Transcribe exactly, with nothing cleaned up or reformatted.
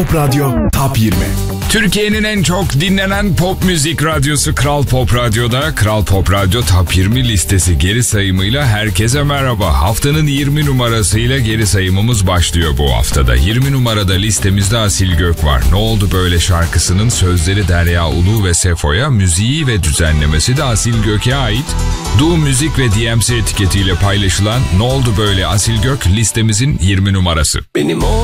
Pop Radyo Top yirmi. Türkiye'nin en çok dinlenen pop müzik radyosu Kral Pop Radyo'da Kral Pop Radyo Top yirmi listesi geri sayımıyla herkese merhaba. Haftanın yirmi numarasıyla geri sayımımız başlıyor bu haftada. yirmi numarada listemizde Asil Gök var. Ne oldu böyle şarkısının sözleri Derya Ulu ve Sefo'ya, müziği ve düzenlemesi de Asil Gök'e ait. Du Müzik ve D M C etiketiyle paylaşılan Ne oldu böyle Asil Gök listemizin yirmi numarası. Benim o